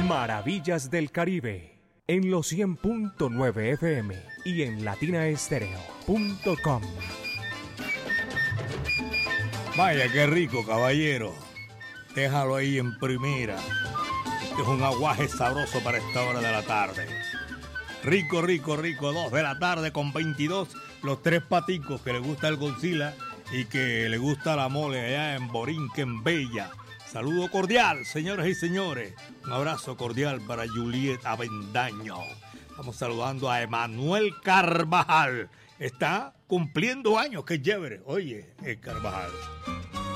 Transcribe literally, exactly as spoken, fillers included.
Maravillas del Caribe, en los cien punto nueve F M y en latina estéreo punto com. Vaya, qué rico, caballero. Déjalo ahí en primera. Este es un aguaje sabroso para esta hora de la tarde. Rico, rico, rico. Dos de la tarde con veintidós. Los tres paticos que le gusta el Godzilla y que le gusta la mole allá en Borinquen Bella. Saludo cordial, señores y señores. Un abrazo cordial para Juliet Avendaño. Estamos saludando a Emanuel Carvajal. Está cumpliendo años, qué chévere. Oye, el Carvajal.